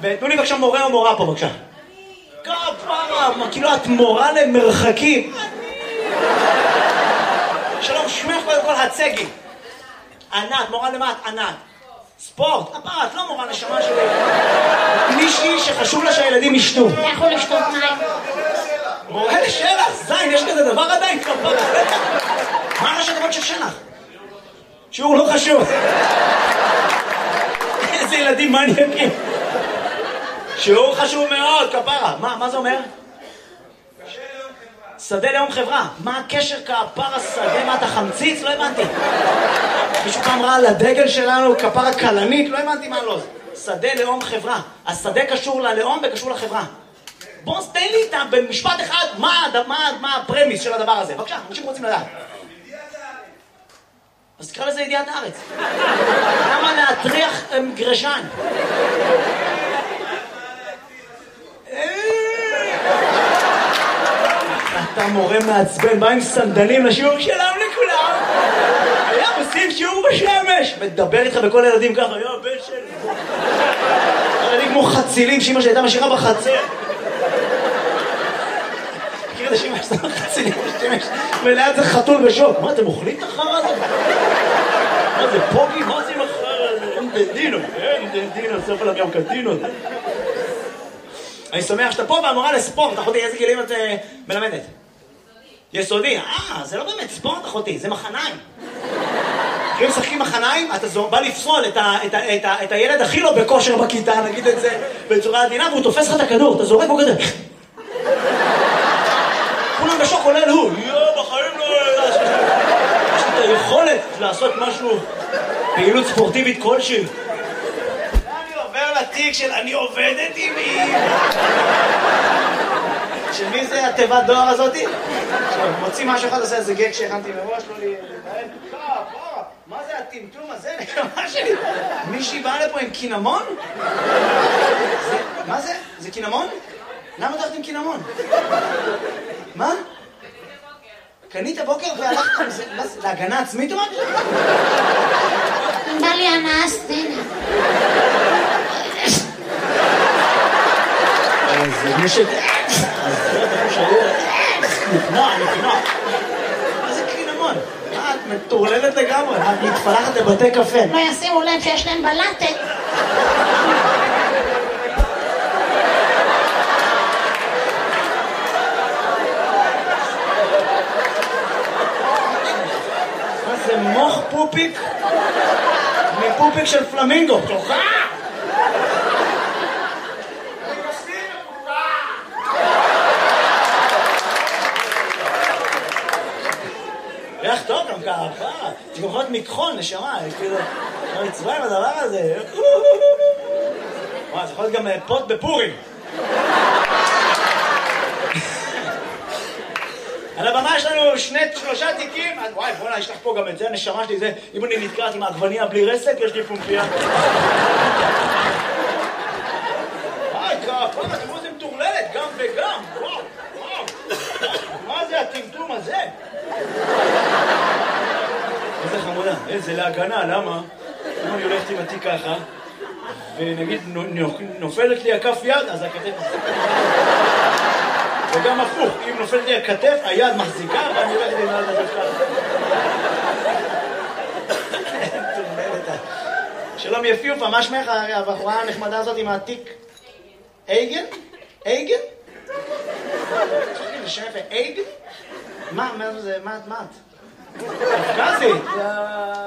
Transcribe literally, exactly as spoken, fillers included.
ותנו לי בבקשה מורה או מורה פה, בבקשה. כפרה, כאילו את מורה למרחקים. שלום, שמך קודם כל הצגי. ענת, מורה למה את? ענת. ספורט, כפרה, את לא מורה נשמה שלי. מישהי שחשוב לה שהילדים ישתו. אתה יכול לשתות מים. מורה לשלח, זין, יש כזה דבר עדיין, כפרה. מה ראשי תיבות של שלח? שיעור לא חשוב. איזה ילדים מניאקים. שיעור חשוב מאוד, כפרה. מה, מה זה אומר? שדה לאום חברה. מה הקשר כפרה שדה? מה אתה חמציץ? לא הבנתי. מישהו פעם ראה על הדגל שלנו כפרה קלנית? לא הבנתי מה לא. שדה לאום חברה. השדה קשור ללאום וקשור לחברה. בוא תן לי איתה במשפט אחד מה, מה, מה הפרמיס של הדבר הזה. בבקשה, אנשים רוצים לדעת. אז תקרא לזה ידיעת הארץ. למה להטריח גרשן? אתה מורה מעצבן, בא עם סנדלים לשיעור שלם לכולם. היה עושים שיעור בשמש. מדבר איתך בכל ילדים ככה, יו, בן של... ילדים כמו חצילים, שאמא שהייתה משאירה בחצר. מכיר את השאמא שאתה חצילים בשמש? וליד זה חתול בשוק. מה, אתם אוכלים את החרא הזה? מה זה, פוגי? מה זה עם החרא הזה? אין דדינו, אין דדינו, סוף עליו גם קדינו. אני שמח שאתה פה והמורה לספורט. אחותי, איזה גילים את מלמדת? יסודי. אה, זה לא באמת ספורט, אחותי, זה מחניים. כשהם משחקים מחניים, אתה בא לפסול את, ה, את, ה, את, ה, את הילד הכי לא בכושר בכיתה, נגיד את זה בצורה עדינה, והוא תופס לך את הכדור, אתה זורק בו כזה. כולם בשוק, כולל הוא. יו, בחיים לא... יש לי את היכולת לעשות משהו, פעילות ספורטיבית כלשהי. אני עובר לתיק של אני עובדת עם מי. של מי זה התיבת דואר הזאתי? מוציא משהו אחד, עושה איזה גג שהכנתי מראש, לא להתנהל. כפרה, מה זה הטמטום הזה? נקמה שלי. מישהי באה לפה עם קינמון? מה זה? זה קינמון? למה אתה הולכת עם קינמון? מה? קנית בוקר והלכת עם זה? להגנה עצמית או משהו? בא לי הנאה סצנה. זה מי ש... אז זה אתה חושב נפנוע, נפנוע. מה זה קינמון? מה, את מטורללת לגמרי? את מתפלחת לבתי קפה. לא ישימו לב שיש להם בלטה. מה זה מוח פופיק? מפופיק של פלמינגו. תוכה! איך טוב גם ככה, זה גם יכול להיות מכחול, נשמה, כאילו, לא נצבע עם הדבר הזה. וואי, זה יכול להיות גם פוט בפורים. על הבמה יש לנו שני, שלושה תיקים, וואי, בוא'נה, יש לך פה גם את זה, נשמה שלי, זה, אם אני נתקעת עם העגבניה בלי רסק, יש לי פומפיה. וואי, כפה, תראו זה מטורללת, גם וגם, וואו, וואו. מה זה הטמטום הזה? איזה חמודה, איזה להגנה, למה? אם אני הולכת עם התיק ככה, ונגיד נופלת לי הכף יד, אז הכתף... וגם הפוך, אם נופלת לי הכתף, היד מחזיקה, ואני הולכת עם היד הזאת ככה. שלום יפיופה, מה שמך הבחורה הנחמדה הזאת עם התיק? אייגן? אייגן? זה שם יפה, אייגן? מה, מה זה, מה את? קפקזי?